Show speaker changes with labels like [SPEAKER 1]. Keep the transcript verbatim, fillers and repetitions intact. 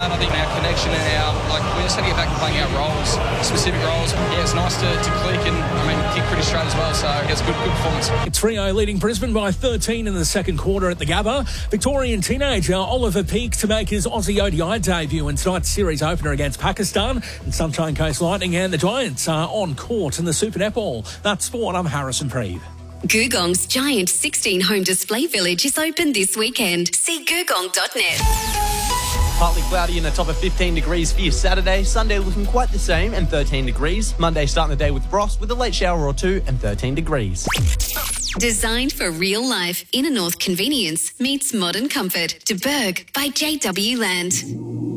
[SPEAKER 1] and I think our connection and our, like, we just had to get back to playing our roles, specific roles. Yeah, it's nice to, to click and, I mean, kick pretty straight as well, so yeah, it's a good, good performance.
[SPEAKER 2] It's Freo leading Brisbane by thirteen in the second quarter at the Gabba. Victorian teenager Oliver Peake to make his Aussie O D I debut in tonight's series opener against Pakistan. And Sunshine Coast Lightning and the Giants are on court in the Super Netball. That's sport. I'm Harrison Preeve.
[SPEAKER 3] Googong's giant sixteen home display village is open this weekend. See googong dot net.
[SPEAKER 4] Partly cloudy and a top of fifteen degrees for your Saturday. Sunday looking quite the same and thirteen degrees. Monday starting the day with frost with a late shower or two and thirteen degrees.
[SPEAKER 3] Designed for real life, Inner North convenience meets modern comfort. De Berg by J W Land.